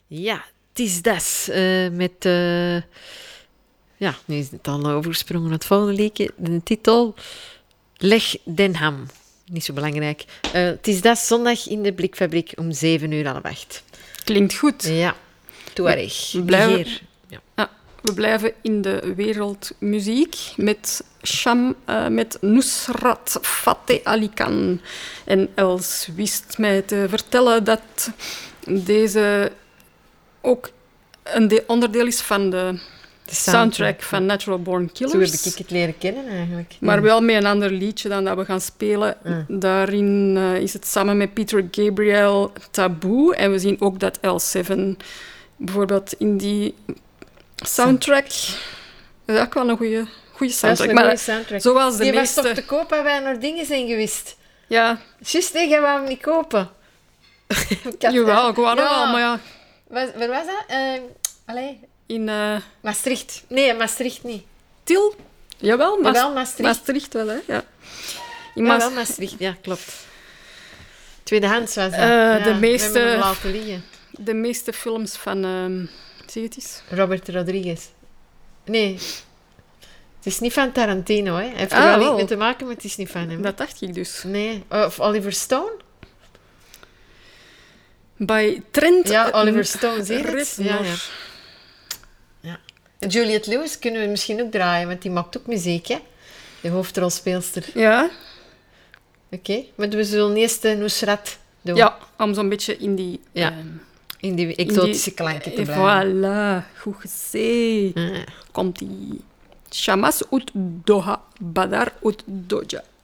Ja, het is das. Met... nu is het al overgesprongen naar het volgende liedje. De titel... Leg den Ham. Niet zo belangrijk. Het is das zondag in de Blikfabriek om 7:30. Klinkt goed. Ja, Touareg. We blijven in de wereldmuziek met met Nusrat Fateh Ali Khan. En Els wist mij te vertellen dat deze ook een onderdeel is van de soundtrack van Natural Born Killers. Zo heb ik het leren kennen eigenlijk. Maar wel met een ander liedje dan dat we gaan spelen. Daarin is het samen met Peter Gabriel Taboe. En we zien ook dat L7 bijvoorbeeld in die soundtrack... Dat is ook wel een goede soundtrack. Maar soundtrack. Zoals de die meeste... was toch te koop waar wij nog dingen zijn geweest? Ja. Juist, nee, gaan we hem niet kopen. Jawel, gewoon wel, maar ja. Waar was dat? In... Maastricht. Nee, Maastricht niet. Til? Jawel, Maastricht. Maastricht wel, hè. Ja. Wel Maastricht, ja, klopt. Tweedehands was dat. De meeste films van... zeg het eens. Robert Rodriguez. Nee. Het is niet van Tarantino, hè. Hij heeft er wel iets mee te maken, maar het is niet van hem. Dat dacht ik dus. Nee. Of Oliver Stone? Bij Trent... Ja, Oliver Stone, zie je het? Ja. En Juliette Lewis kunnen we misschien ook draaien, want die maakt ook muziek, hè. De hoofdrolspeelster. Ja. Oké, maar we zullen eerst Nusrat doen. Ja, om zo'n beetje in die... in die exotische klanken te blijven. Voilà, goed gezegd. Komt-ie. Shamas ut Doha, Badar ut Doja.